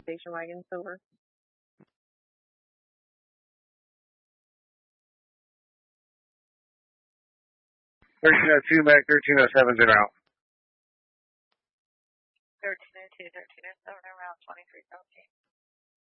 Station wagon, silver. 1302, Mac 1307's en route. 1302, 1307, around 2317.